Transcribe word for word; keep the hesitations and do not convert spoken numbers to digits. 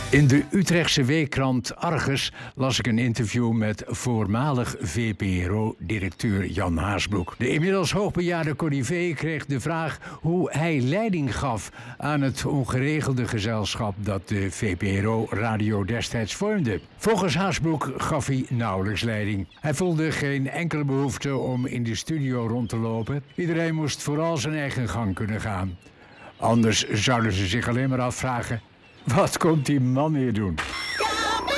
In de Utrechtse weekkrant Argus las ik een interview met voormalig V P R O-directeur Jan Haasbroek. De inmiddels hoogbejaarde Corrivé kreeg de vraag hoe hij leiding gaf aan het ongeregelde gezelschap dat de V P R O-radio destijds vormde. Volgens Haasbroek gaf hij nauwelijks leiding. Hij voelde geen enkele behoefte om in de studio rond te lopen. Iedereen moest vooral zijn eigen gang kunnen gaan. Anders zouden ze zich alleen maar afvragen: wat komt die man hier doen?